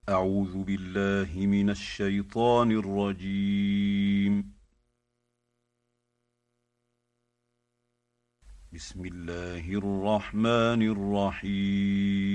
أعوذ بالله من الشيطان الرجيم. بسم الله الرحمن الرحيم.